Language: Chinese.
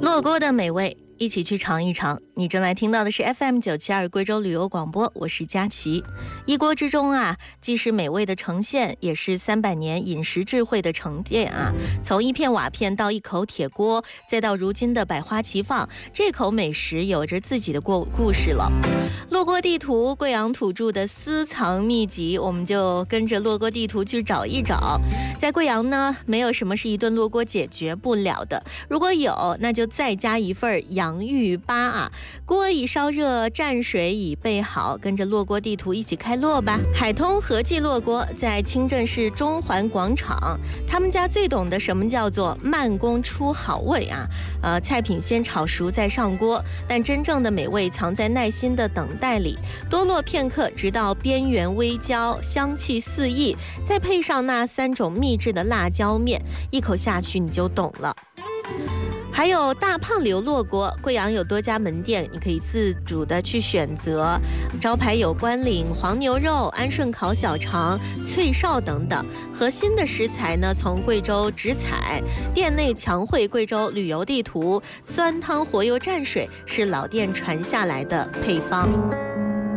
洛锅的美味，一起去尝一尝。你正在听到的是 FM972贵州旅游广播，我是佳琪。一锅之中啊，既是美味的呈现，也是300年饮食智慧的沉淀啊。从一片瓦片到一口铁锅，再到如今的百花齐放，这口美食有着自己的故事了。洛锅地图，贵阳土著的私藏秘籍，我们就跟着洛锅地图去找一找。在贵阳呢，没有什么是一顿洛锅解决不了的，如果有，那就再加一份洋芋粑啊。锅已烧热，蘸水已备好，跟着洛锅地图一起开洛吧。海通和记洛锅在清镇市中环广场，他们家最懂得什么叫做慢工出好味啊。菜品先炒熟再上锅，但真正的美味藏在耐心的等待里。多落片刻，直到边缘微焦，香气四溢，再配上那3种秘制的辣椒面，一口下去你就懂了。还有大胖刘洛锅，贵阳有多家门店，你可以自主的去选择。招牌有关岭黄牛肉、安顺烤小肠、脆哨等等。核心的食材呢，从贵州直采，店内强绘贵州旅游地图，酸汤活油蘸水是老店传下来的配方。